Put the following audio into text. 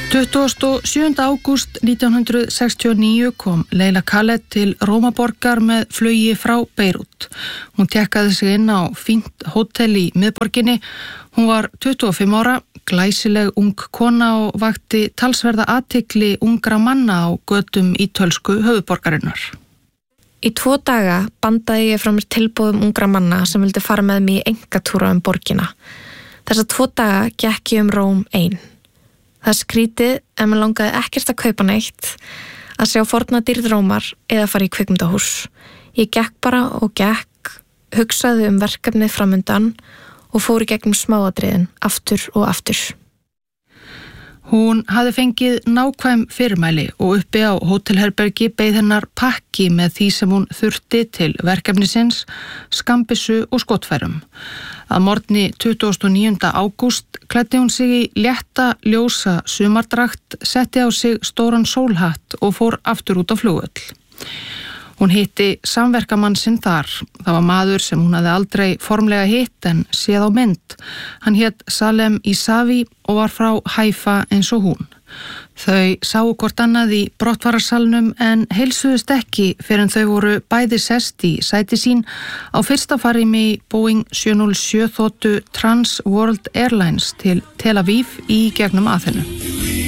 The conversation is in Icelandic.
27. ágúst 1969 kom Leila Khaled til Rómaborgar með flugi frá Beirút. Hún tekkaði sig inn á fínt hótel í miðborginni. Hún var 25 ára, glæsileg ung kona og vakti talsverða athygli ungra manna á götum ítölsku höfuðborgarinnar. Í 2 daga bandaði ég frá mér tilboðum ungra manna sem vildi fara með mig í einkatúra borgina. Þessa 2 daga gekk ég Róm ein. Það skrítið en mér langaði ekkert að kaupa neitt, að sjá forna dýrð Rómar eða fara í kvikmyndahús. Ég gekk bara og gekk, hugsaði verkefnið framundan og fór í gegnum smáatriðin aftur og aftur. Hún hafði fengið nákvæm fyrirmæli og uppi á hótelherbergi beið hennar pakki með því sem hún þurfti til verkefnisins, skambissu og skotfærum. Að morgni 29. ágúst klæddi hún sig í létta ljósa sumardragt, setti á sig stóran sólhatt og fór aftur út á flugvöll. Hún hitti samverkamann sinn þar. Það var maður sem hún hafði aldrei formlega hitt en séð á mynd. Hann hét Salem Isavi og var frá Haifa eins og hún. Þau sáu hvort annað í brottfararsalnum en heilsuðust ekki fyrr en þau voru bæði sest í sæti sín á fyrsta farimi Boeing 707 þotu Trans World Airlines til Tel Aviv í gegnum Aþenu.